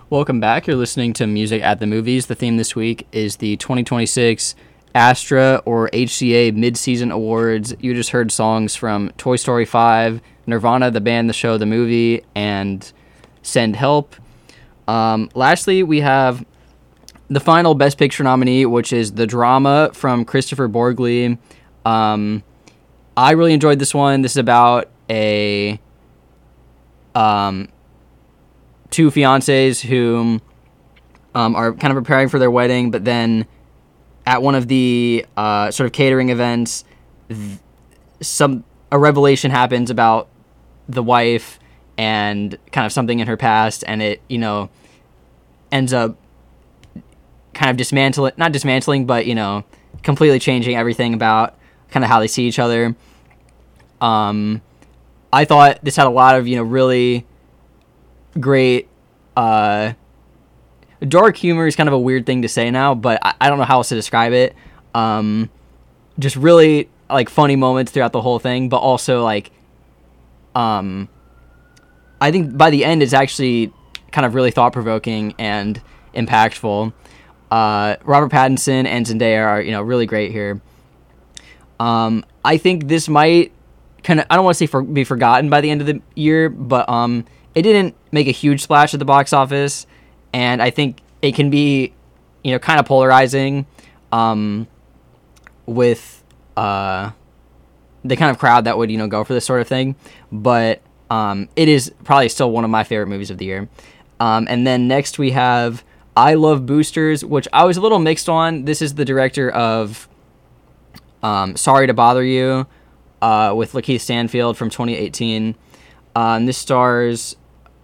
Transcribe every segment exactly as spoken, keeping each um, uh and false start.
Welcome back. You're listening to Music at the Movies. The theme this week is the twenty twenty-six Astra or H C A Mid-Season Awards. You just heard songs from Toy Story five, Nirvana, the band, the show, the movie, and Send Help. Um, lastly, we have the final Best Picture nominee, which is The Drama from Christopher Borgli. Um, I really enjoyed this one. This is about a um, two fiancés who um, are kind of preparing for their wedding, but then at one of the uh, sort of catering events, th- some a revelation happens about the wife and kind of something in her past, and it, you know, ends up kind of dismantling, not dismantling, but, you know, completely changing everything about kind of how they see each other. Um, I thought this had a lot of, you know, really great, uh, dark humor is kind of a weird thing to say now, but I, I don't know how else to describe it. Um, just really, like, funny moments throughout the whole thing, but also, like, um, I think by the end it's actually kind of really thought-provoking and impactful. Uh, Robert Pattinson and Zendaya are, you know, really great here. Um, I think this might kind of, I don't want to say for, be forgotten by the end of the year, but um, it didn't make a huge splash at the box office, and I think it can be, you know, kind of polarizing um, with uh, the kind of crowd that would, you know, go for this sort of thing, but um, it is probably still one of my favorite movies of the year. Um, and then next we have I Love Boosters, which I was a little mixed on. This is the director of um, Sorry to Bother You uh, with Lakeith Stanfield from twenty eighteen. Um, this stars...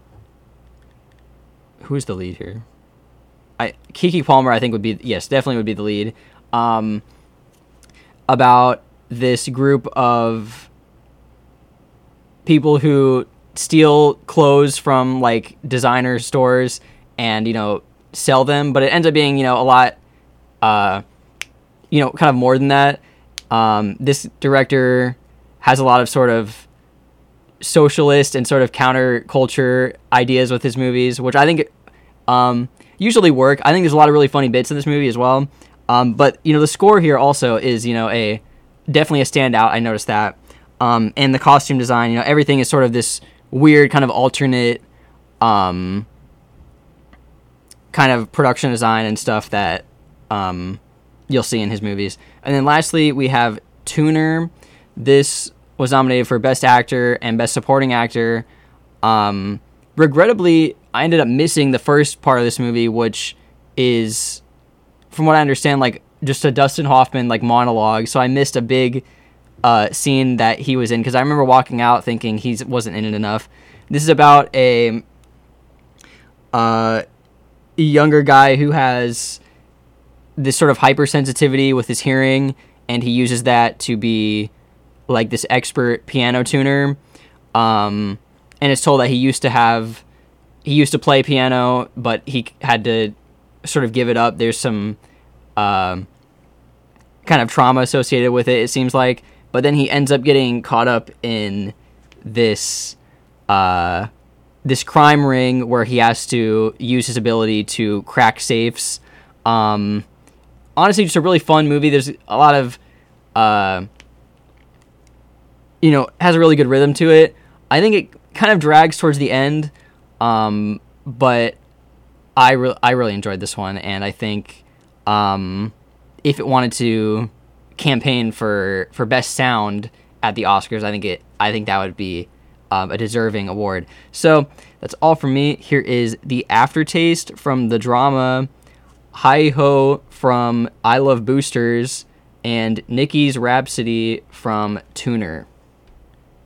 Who's the lead here? I Keke Palmer, I think, would be... Yes, definitely would be the lead. Um, about this group of people who steal clothes from, like, designer stores and, you know, sell them, but it ends up being, you know, a lot, uh, you know, kind of more than that. Um, this director has a lot of sort of socialist and sort of counterculture ideas with his movies, which I think um, usually work. I think there's a lot of really funny bits in this movie as well. Um, but, you know, the score here also is, you know, a definitely a standout. I noticed that. Um, and the costume design, you know, everything is sort of this weird kind of alternate um, kind of production design and stuff that um, you'll see in his movies. And then lastly, we have Tuner. This was nominated for Best Actor and Best Supporting Actor. Um, regrettably, I ended up missing the first part of this movie, which is, from what I understand, like just a Dustin Hoffman like monologue. So I missed a big uh, scene that he was in, because I remember walking out thinking he wasn't in it enough. This is about a uh, younger guy who has this sort of hypersensitivity with his hearing, and he uses that to be like this expert piano tuner. Um, and it's told that he used to have, he used to play piano, but he had to sort of give it up. There's some uh, kind of trauma associated with it, it seems like. But then he ends up getting caught up in this uh, this crime ring where he has to use his ability to crack safes. Um, honestly, just a really fun movie. There's a lot of, uh, you know, has a really good rhythm to it. I think it kind of drags towards the end, um, but I, re- I really enjoyed this one, and I think um, if it wanted to campaign for, for best sound at the Oscars, I think it I think that would be um, a deserving award. So that's all from me. Here is The Aftertaste from The Drama, Hi Ho from I Love Boosters, and Nikki's Rhapsody from Tuner.